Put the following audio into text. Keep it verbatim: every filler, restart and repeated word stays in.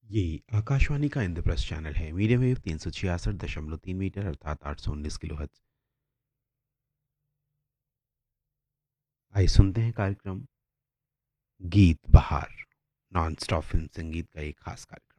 ये आकाशवाणी का इंद्रप्रस्थ चैनल है। मीडियम वेव तीन सौ छियासठ दशमलव तीन मीटर अर्थात आठ सौ उन्नीस किलो हर्ट्ज। आइए सुनते हैं कार्यक्रम गीत बहार। नॉन स्टॉप फिल्म संगीत का एक खास कार्यक्रम।